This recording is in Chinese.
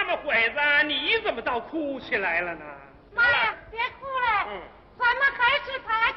们辉子，你怎么倒哭起来了呢？ 妈呀，别哭了，咱们还是他